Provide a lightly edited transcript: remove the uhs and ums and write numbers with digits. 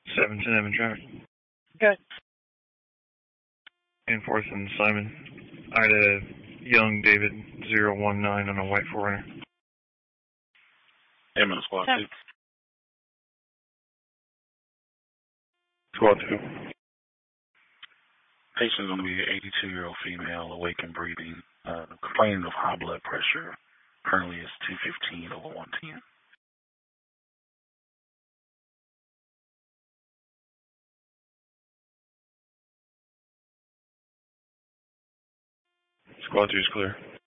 710 traffic. Okay. Enforcing Simon. Ida Young David 019 on a white 4Runner. Ambulance squad 2. Squad 2. Patient is going to be an 82-year-old female, awake and breathing, complaining of high blood pressure. Currently it's 215/110. Squad 2 is clear.